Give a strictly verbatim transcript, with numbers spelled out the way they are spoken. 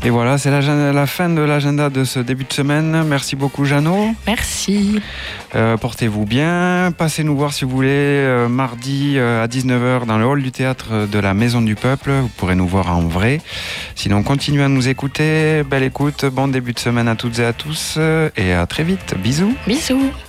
Et voilà, c'est la, la fin de l'agenda de ce début de semaine. Merci beaucoup, Jeannot. Merci. Euh, portez-vous bien. Passez nous voir si vous voulez euh, mardi euh, à dix-neuf heures dans le hall du théâtre de la Maison du Peuple. Vous pourrez nous voir en vrai. Sinon, continuez à nous écouter. Belle écoute, bon début de semaine à toutes et à tous. Et à très vite. Bisous. Bisous.